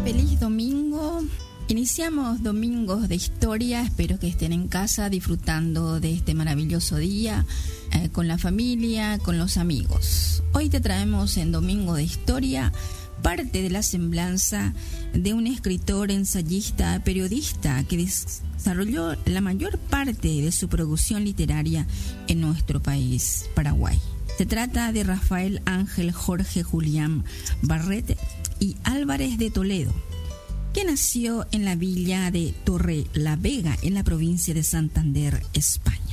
Feliz domingo. Iniciamos Domingos de Historia. Espero que estén en casa disfrutando de este maravilloso día con la familia, con los amigos. Hoy te traemos en Domingo de Historia parte de la semblanza de un escritor, ensayista, periodista que desarrolló la mayor parte de su producción literaria en nuestro país, Paraguay. Se trata de Rafael Ángel Jorge Julián Barret y Álvarez de Toledo, que nació en la villa de Torrelavega, en la provincia de Santander, España.